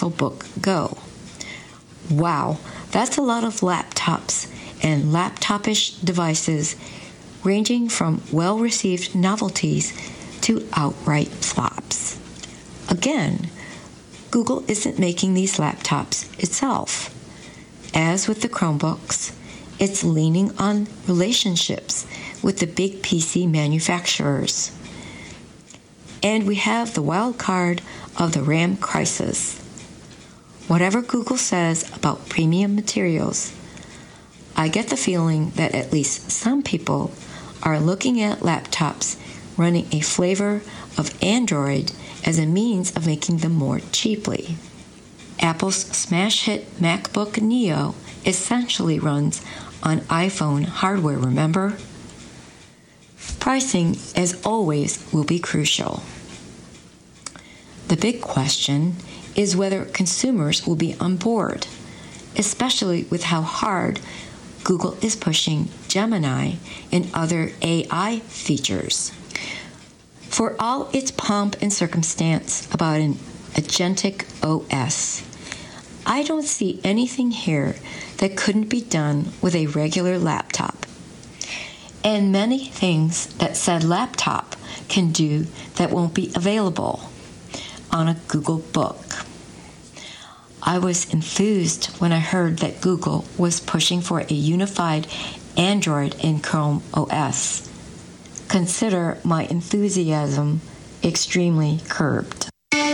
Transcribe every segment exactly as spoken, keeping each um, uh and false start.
Book Go. Wow, that's a lot of laptops and laptopish devices ranging from well-received novelties to outright flops. Again, Google isn't making these laptops itself. As with the Chromebooks, it's leaning on relationships with the big P C manufacturers. And we have the wild card of the RAM crisis. Whatever Google says about premium materials, I get the feeling that at least some people are looking at laptops running a flavor of Android as a means of making them more cheaply. Apple's smash hit MacBook Neo essentially runs on iPhone hardware, remember? Pricing, as always, will be crucial. The big question is whether consumers will be on board, especially with how hard Google is pushing Gemini and other A I features. For all its pomp and circumstance about an agentic O S, I don't see anything here that couldn't be done with a regular laptop, and many things that said laptop can do that won't be available on a Google Book. I was enthused when I heard that Google was pushing for a unified Android and Chrome O S. Consider my enthusiasm extremely curbed.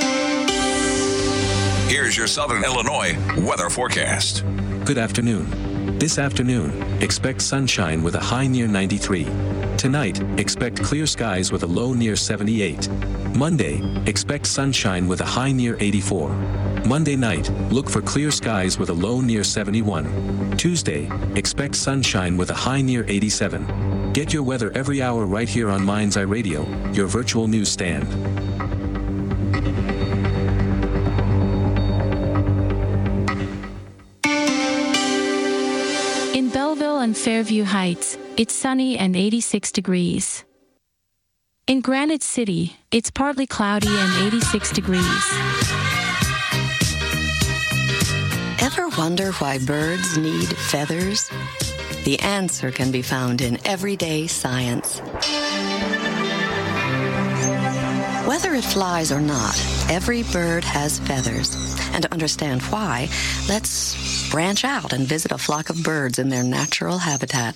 Here's your Southern Illinois weather forecast. Good afternoon. This afternoon, expect sunshine with a high near ninety-three. Tonight, expect clear skies with a low near seventy-eight. Monday, expect sunshine with a high near eighty-four. Monday night, look for clear skies with a low near seventy-one. Tuesday, expect sunshine with a high near eighty-seven. Get your weather every hour right here on Mind's Eye Radio, your virtual newsstand. In Belleville and Fairview Heights, it's sunny and eighty-six degrees. In Granite City, it's partly cloudy and eighty-six degrees. Ever wonder why birds need feathers? The answer can be found in Everyday Science. Whether it flies or not, every bird has feathers. And to understand why, let's branch out and visit a flock of birds in their natural habitat.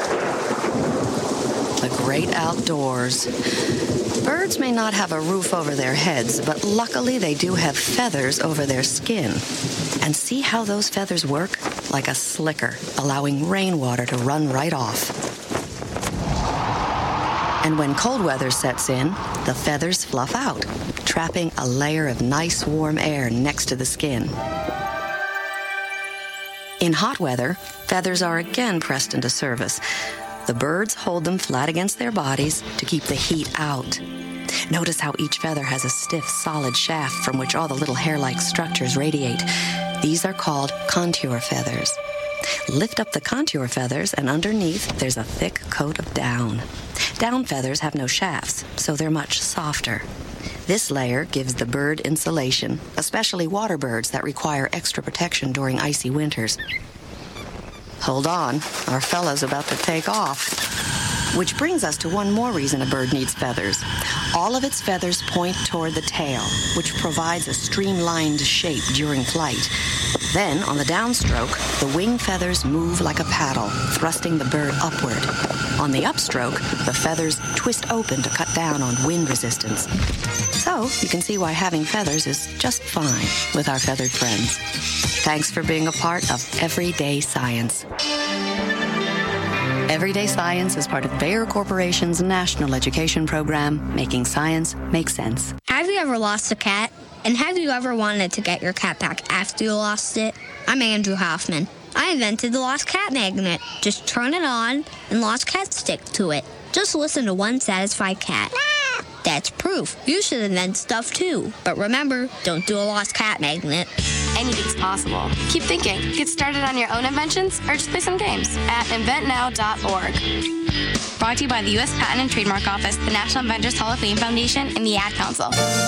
The great outdoors. Birds may not have a roof over their heads, but luckily they do have feathers over their skin. And see how those feathers work? Like a slicker, allowing rainwater to run right off. And when cold weather sets in, the feathers fluff out, trapping a layer of nice warm air next to the skin. In hot weather, feathers are again pressed into service. The birds hold them flat against their bodies to keep the heat out. Notice how each feather has a stiff, solid shaft from which all the little hair-like structures radiate. These are called contour feathers. Lift up the contour feathers, and underneath there's a thick coat of down. Down feathers have no shafts, so they're much softer. This layer gives the bird insulation, especially water birds that require extra protection during icy winters. Hold on, our fellow's about to take off. Which brings us to one more reason a bird needs feathers. All of its feathers point toward the tail, which provides a streamlined shape during flight. Then, on the downstroke, the wing feathers move like a paddle, thrusting the bird upward. On the upstroke, the feathers twist open to cut down on wind resistance. So, you can see why having feathers is just fine with our feathered friends. Thanks for being a part of Everyday Science. Everyday Science is part of Bayer Corporation's national education program, making science make sense. Have you ever lost a cat? And have you ever wanted to get your cat back after you lost it? I'm Andrew Hoffman. I invented the Lost Cat Magnet. Just turn it on and lost cats stick to it. Just listen to one satisfied cat. That's proof. You should invent stuff too. But remember, don't do a lost cat magnet. Anything's possible. Keep thinking. Get started on your own inventions or just play some games at invent now dot org. Brought to you by the U S Patent and Trademark Office, the National Inventors Hall of Fame Foundation, and the Ad Council.